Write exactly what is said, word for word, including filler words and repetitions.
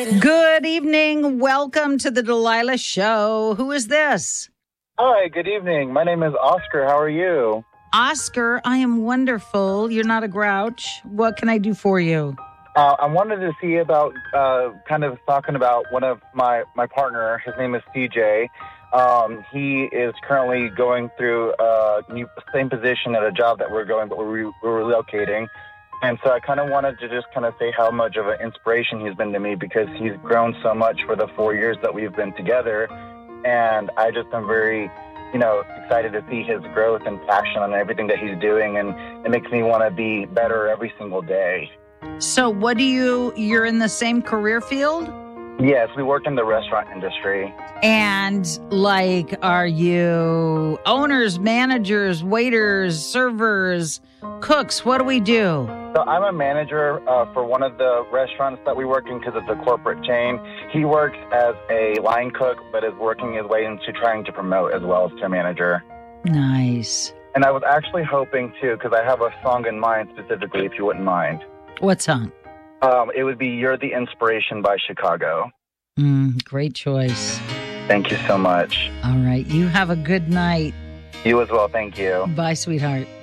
Good evening. Welcome to the Delilah Show. Who is this? Hi, good evening. My name is Oscar. How are you? Oscar, I am wonderful. You're not a grouch. What can I do for you? Uh, I wanted to see about uh, kind of talking about one of my, my partner. His name is C J. Um, he is currently going through a new same position at a job that we're going, but we're, re- we're relocating. And so I kind of wanted to just kind of say how much of an inspiration he's been to me because he's grown so much for the four years that we've been together. And I just am very, you know, excited to see his growth and passion on everything that he's doing. And it makes me want to be better every single day. So what do you, you're in the same career field? Yes, we work in the restaurant industry. And like, are you owners, managers, waiters, servers, cooks? What do we do? So I'm a manager uh, for one of the restaurants that we work in because it's a corporate chain. He works as a line cook, but is working his way into trying to promote as well as to manager. Nice. And I was actually hoping to, because I have a song in mind specifically, if you wouldn't mind. What song? Um, it would be You're the Inspiration by Chicago. Mm, great choice. Thank you so much. All right. You have a good night. You as well. Thank you. Bye, sweetheart.